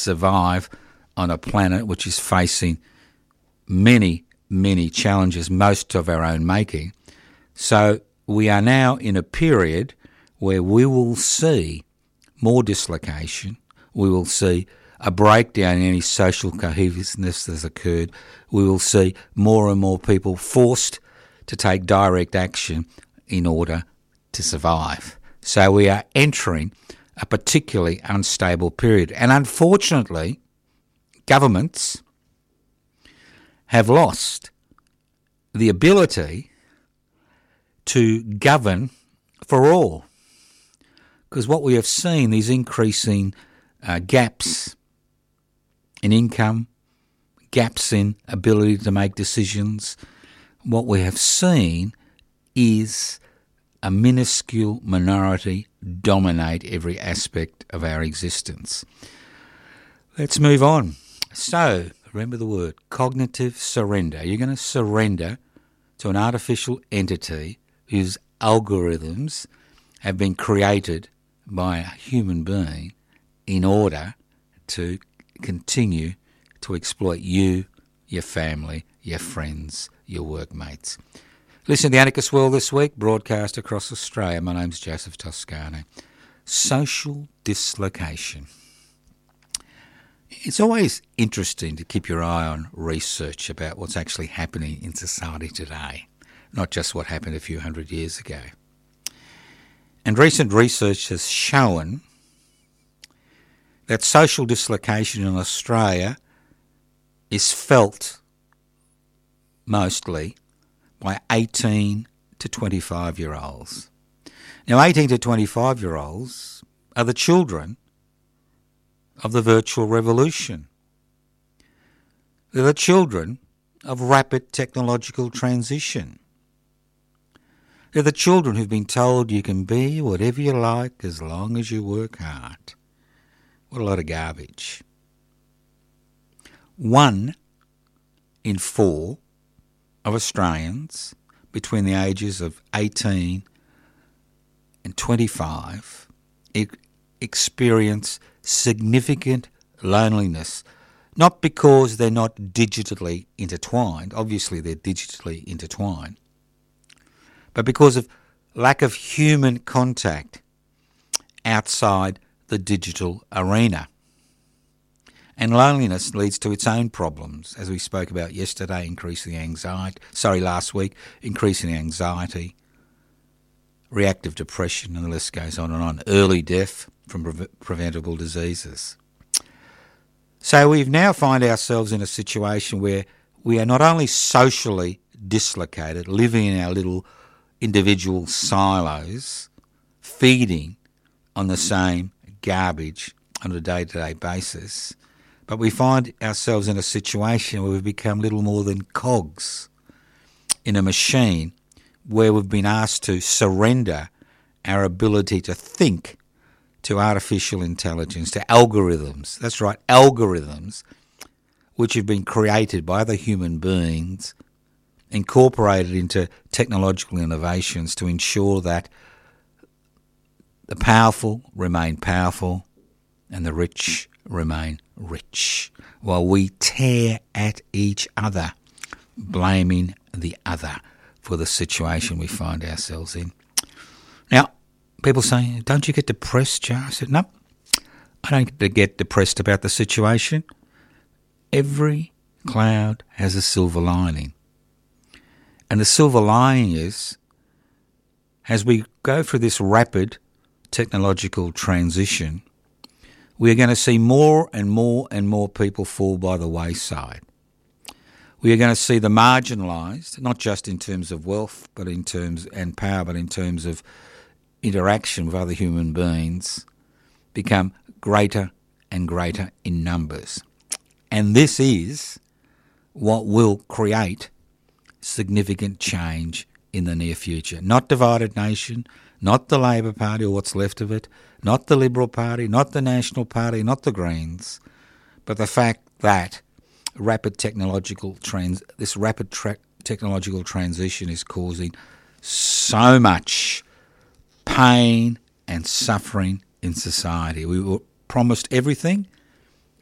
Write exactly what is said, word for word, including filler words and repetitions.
survive on a planet which is facing many, many challenges, most of our own making. So we are now in a period where we will see more dislocation, we will see a breakdown in any social cohesiveness that's occurred, we will see more and more people forced to take direct action in order to survive. So we are entering a particularly unstable period. And unfortunately, governments have lost the ability to govern for all. Because what we have seen, these increasing uh, gaps in income, gaps in ability to make decisions, what we have seen is a minuscule minority dominate every aspect of our existence. Let's move on. So, remember the word, cognitive surrender. You're going to surrender to an artificial entity whose algorithms have been created by a human being in order to continue to exploit you, your family, your friends, your workmates. Listen to The Anarchist World this week, broadcast across Australia. My name's Joseph Toscano. Social dislocation. It's always interesting to keep your eye on research about what's actually happening in society today, not just what happened a few hundred years ago. And recent research has shown that social dislocation in Australia is felt mostly by eighteen to twenty-five year olds. Now, eighteen to twenty-five year olds are the children of the virtual revolution. They're the children of rapid technological transition. They're the children who've been told you can be whatever you like as long as you work hard. What a lot of garbage. One in four of Australians between the ages of eighteen and twenty-five experience significant loneliness, not because they're not digitally intertwined, obviously they're digitally intertwined, but because of lack of human contact outside the digital arena. And loneliness leads to its own problems, as we spoke about yesterday, increasing anxiety, sorry, last week, increasing anxiety, reactive depression, and the list goes on and on, early death from pre- preventable diseases. So we now find ourselves in a situation where we are not only socially dislocated, living in our little individual silos, feeding on the same garbage on a day-to-day basis, but we find ourselves in a situation where we've become little more than cogs in a machine where we've been asked to surrender our ability to think to artificial intelligence, to algorithms. That's right, algorithms, which have been created by other human beings, incorporated into technological innovations to ensure that the powerful remain powerful and the rich remain rich, while we tear at each other, blaming the other for the situation we find ourselves in. Now, people say, don't you get depressed, Joe? I said, no, I don't get depressed about the situation. Every cloud has a silver lining. And the silver lining is, as we go through this rapid technological transition, we are going to see more and more and more people fall by the wayside. We are going to see the marginalised, not just in terms of wealth, but in terms and power, but in terms of interaction with other human beings, become greater and greater in numbers. And this is what will create significant change in the near future. Not divided nation, not the Labor Party or what's left of it, not the Liberal Party, not the National Party, not the Greens, but the fact that rapid technological trans this rapid tra- technological transition is causing so much pain and suffering in society. We were promised everything,